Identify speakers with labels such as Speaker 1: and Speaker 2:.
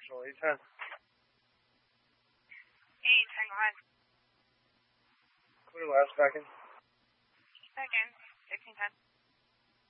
Speaker 1: Actual 810.
Speaker 2: 810, go ahead.
Speaker 1: Clear last second.
Speaker 2: Second, 1610.